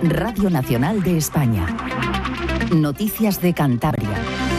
Radio Nacional de España. Noticias de Cantabria.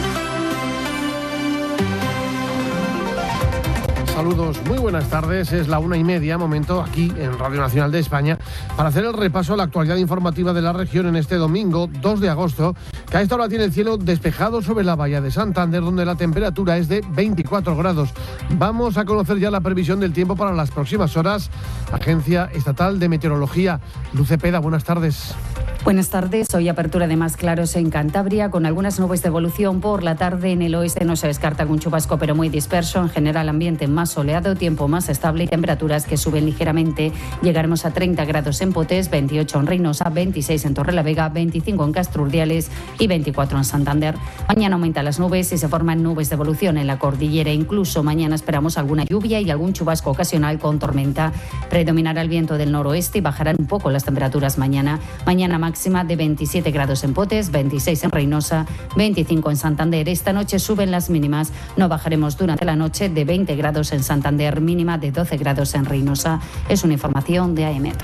Saludos, muy buenas tardes. Es la 1:30, momento aquí en Radio Nacional de España para hacer el repaso a la actualidad informativa de la región en este domingo 2 de agosto, que a esta hora tiene el cielo despejado sobre la bahía de Santander, donde la temperatura es de 24 grados. Vamos a conocer ya la previsión del tiempo para las próximas horas. Agencia Estatal de Meteorología. Luz Cepeda, buenas tardes. Buenas tardes. Hoy apertura de más claros en Cantabria, con algunas nubes de evolución por la tarde. En el oeste no se descarta algún chubasco, pero muy disperso. En general, ambiente más soleado, tiempo más estable y temperaturas que suben ligeramente. Llegaremos a 30 grados en Potés, 28 en Reynosa, 26 en Torrelavega, 25 en Castro Urdiales y 24 en Santander. Mañana aumentan las nubes y se forman nubes de evolución en la cordillera. Incluso mañana esperamos alguna lluvia y algún chubasco ocasional con tormenta. Predominará el viento del noroeste y bajarán un poco las temperaturas mañana. Mañana máxima de 27 grados en Potés, 26 en Reynosa, 25 en Santander. Esta noche suben las mínimas. No bajaremos durante la noche, de 20 grados en Santander, mínima de 12 grados en Reynosa. Es una información de AEMET.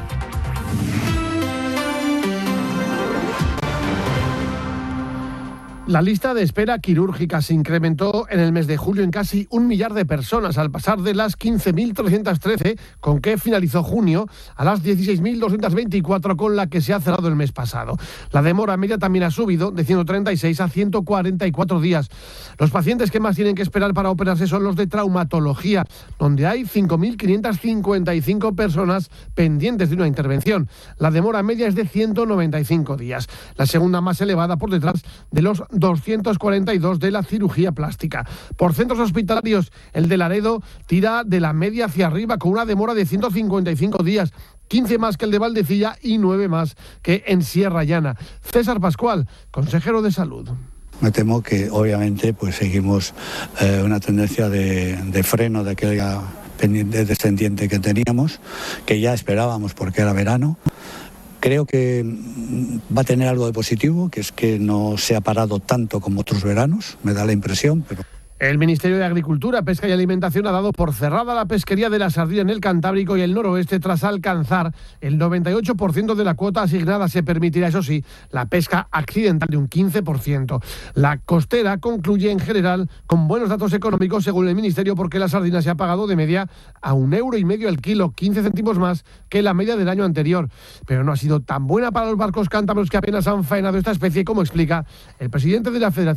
La lista de espera quirúrgica se incrementó en el mes de julio en casi 1 millar de personas, al pasar de las 15.313 con que finalizó junio a las 16.224 con la que se ha cerrado el mes pasado. La demora media también ha subido de 136 a 144 días. Los pacientes que más tienen que esperar para operarse son los de traumatología, donde hay 5.555 personas pendientes de una intervención. La demora media es de 195 días, la segunda más elevada por detrás de los 242 de la cirugía plástica. Por centros hospitalarios, el de Laredo tira de la media hacia arriba con una demora de 155 días, 15 más que el de Valdecilla y 9 más que en Sierra Llana. César Pascual, consejero de Salud. Me temo que obviamente pues seguimos una tendencia de freno de aquella pendiente descendiente que teníamos, que ya esperábamos porque era verano. Creo que va a tener algo de positivo, que es que no se ha parado tanto como otros veranos, me da la impresión, pero... El Ministerio de Agricultura, Pesca y Alimentación ha dado por cerrada la pesquería de la sardina en el Cantábrico y el noroeste tras alcanzar el 98% de la cuota asignada. Se permitirá, eso sí, la pesca accidental de un 15%. La costera concluye en general con buenos datos económicos según el Ministerio, porque la sardina se ha pagado de media a 1,5 € el kilo, 15 céntimos más que la media del año anterior. Pero no ha sido tan buena para los barcos cántabros, que apenas han faenado esta especie, como explica el presidente de la Federación